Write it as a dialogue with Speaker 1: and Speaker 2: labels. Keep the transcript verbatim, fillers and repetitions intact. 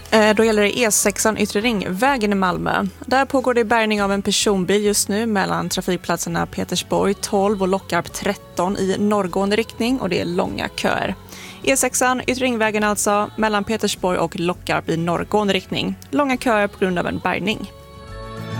Speaker 1: Eh, Då gäller det E sexan Yttre Ringvägen i Malmö. Där pågår det bärgning av en personbil just nu mellan trafikplatserna Petersborg tolv och Lockarp tretton i norrgående riktning, och det är långa köer. E sexan Yttre Ringvägen alltså mellan Petersborg och Lockarp i norrgående riktning. Långa köer på grund av en bärgning.